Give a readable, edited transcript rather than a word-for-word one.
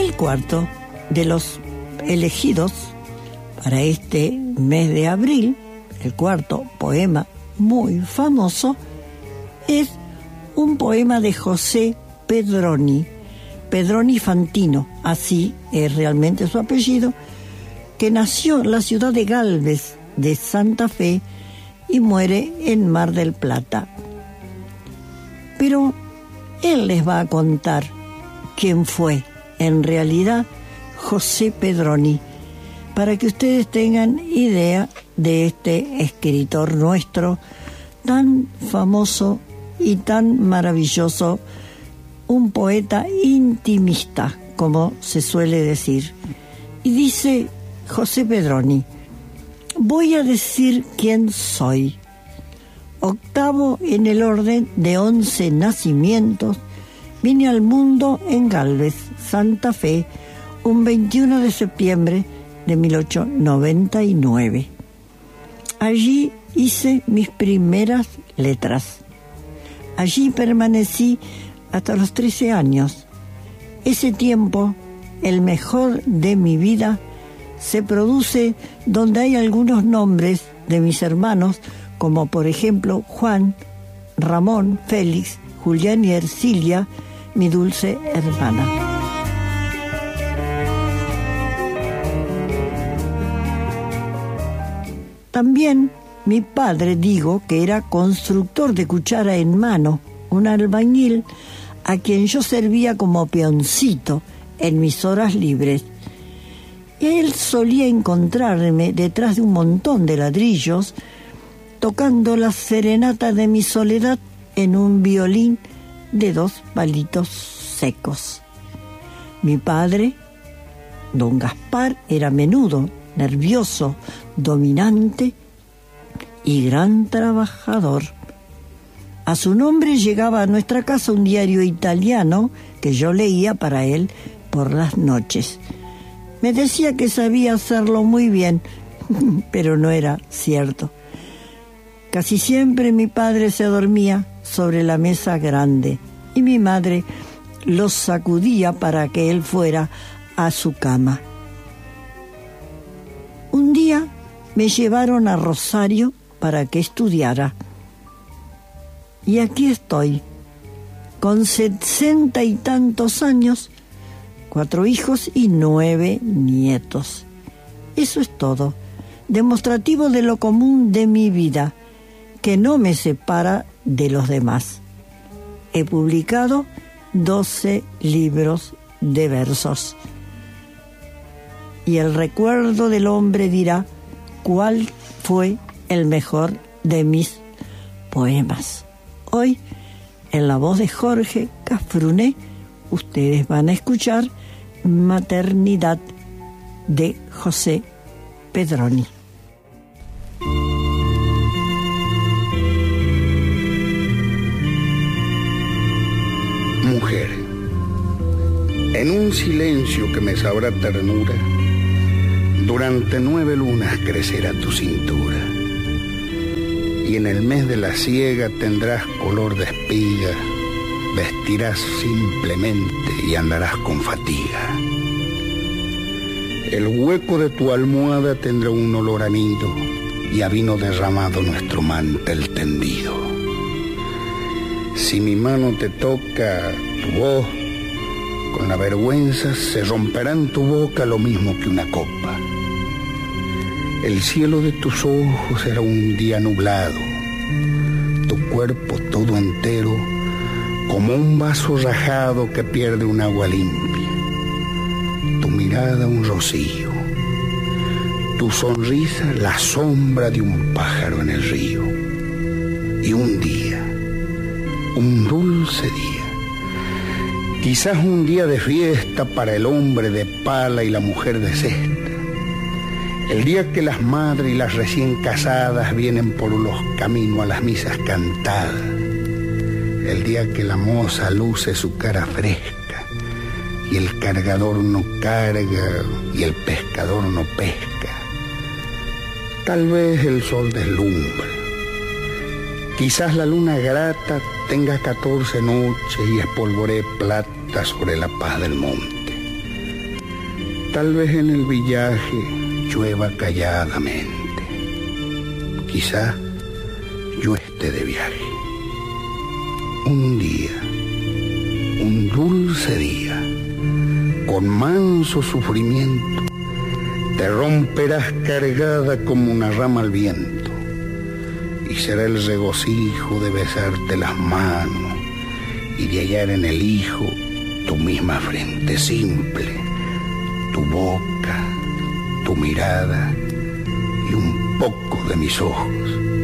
El cuarto de los elegidos para este mes de abril, el cuarto poema muy famoso, es un poema de José Pedroni Fantino, así es realmente su apellido, que nació en la ciudad de Gálvez de Santa Fe y muere en Mar del Plata. Pero él les va a contar quién fue en realidad José Pedroni, para que ustedes tengan idea de este escritor nuestro tan famoso y tan maravilloso, un poeta intimista, como se suele decir. Y dice José Pedroni: voy a decir quién soy. Octavo en el orden de 11 nacimientos, vine al mundo en Gálvez, Santa Fe, un 21 de septiembre de 1899. Allí hice mis primeras letras. Allí permanecí hasta los 13 años. Ese tiempo, el mejor de mi vida, se produce donde hay algunos nombres de mis hermanos, como por ejemplo Juan, Ramón, Félix, Julián y Ercilia, mi dulce hermana. También mi padre, digo, que era constructor de cuchara en mano, un albañil a quien yo servía como peoncito en mis horas libres. Y él solía encontrarme detrás de un montón de ladrillos, tocando la serenata de mi soledad en un violín de 2 palitos secos. Mi padre, don Gaspar, era menudo, nervioso, dominante y gran trabajador. A su nombre llegaba a nuestra casa un diario italiano que yo leía para él por las noches. Me decía que sabía hacerlo muy bien, pero no era cierto. Casi siempre mi padre se dormía sobre la mesa grande y mi madre lo sacudía para que él fuera a su cama. Un día me llevaron a Rosario para que estudiara. Y aquí estoy, con 60 y tantos años, 4 hijos y 9 nietos. Eso es todo, demostrativo de lo común de mi vida, que no me separa de los demás. He publicado 12 libros de versos. Y el recuerdo del hombre dirá cuál fue el mejor de mis poemas. Hoy, en la voz de Jorge Cafrune, ustedes van a escuchar Maternidad de José Pedroni. Mujer, en un silencio que me sabrá ternura, durante 9 lunas crecerá tu cintura, y en el mes de la siega tendrás color de espiga, vestirás simplemente y andarás con fatiga. El hueco de tu almohada tendrá un olor a nido, y a vino derramado nuestro mantel tendido. Si mi mano te toca tu voz, con la vergüenza se romperá en tu boca lo mismo que una copa. El cielo de tus ojos será un día nublado, tu cuerpo todo entero como un vaso rajado que pierde un agua limpia, tu mirada un rocío, tu sonrisa la sombra de un pájaro en el río. Y un día, un dulce día, quizás un día de fiesta para el hombre de pala y la mujer de cesta. El día que las madres y las recién casadas vienen por los caminos a las misas cantadas. El día que la moza luce su cara fresca y el cargador no carga y el pescador no pesca. Tal vez el sol deslumbre. Quizás la luna grata tenga 14 noches y espolvoree plata sobre la paz del monte. Tal vez en el villaje llueva calladamente. Quizá yo esté de viaje. Un día, un dulce día, con manso sufrimiento, te romperás cargada como una rama al viento, y será el regocijo de besarte las manos y de hallar en el hijo tu misma frente simple, tu boca, tu mirada y un poco de mis ojos.